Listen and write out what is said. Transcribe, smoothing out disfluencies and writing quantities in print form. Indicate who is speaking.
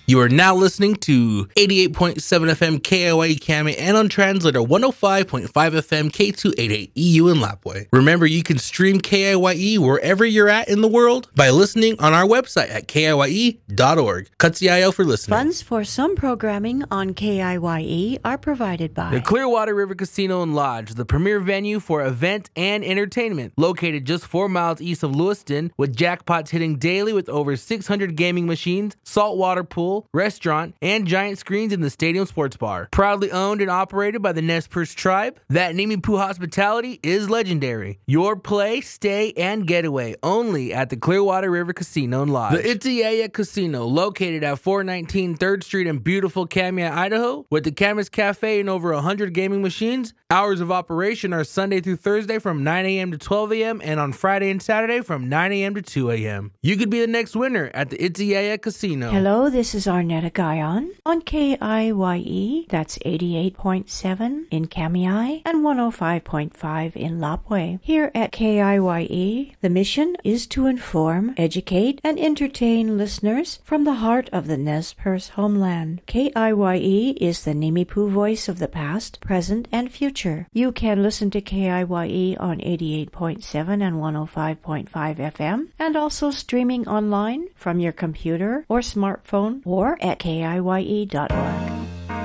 Speaker 1: You are now listening to 88.7 FM KIYE Kami and on translator 105.5 FM K288 EU in Lapwai. Remember, you can stream KIYE wherever you're at in the world by listening on our website at KIYE.org. Katsiayo for listening.
Speaker 2: Funds for some programming on KIYE are provided by
Speaker 1: the Clearwater River Casino and Lodge, the premier venue for event and entertainment, located just 4 miles east of Lewiston, with jackpots hitting daily with over 600 gaming machines, saltwater pool, restaurant, and giant screens in the stadium sports bar. Proudly owned and operated by the Nez Perce tribe, that Nimipu hospitality is legendary. Your play, stay, and getaway only at the Clearwater River Casino and Lodge. The Itiyaya Casino, located at 419 3rd Street in beautiful Kamiah, Idaho, with the Camas Cafe and over 100 gaming machines. Hours of operation are Sunday through Thursday from 9 a.m. to 12 a.m. and on Friday and Saturday from 9 a.m. to 2 a.m. You could be the next winner at the Itiyaya Casino.
Speaker 2: Hello, this is Arnetta Guyon on KIYE, that's 88.7 in Kamiah and 105.5 in Lapwai. Here at KIYE, the mission is to inform, educate, and entertain listeners from the heart of the Nez Perce homeland. KIYE is the Nimipu voice of the past, present, and future. You can listen to KIYE on 88.7 and 105.5 FM and also streaming online from your computer or smartphone or at KIYE.org.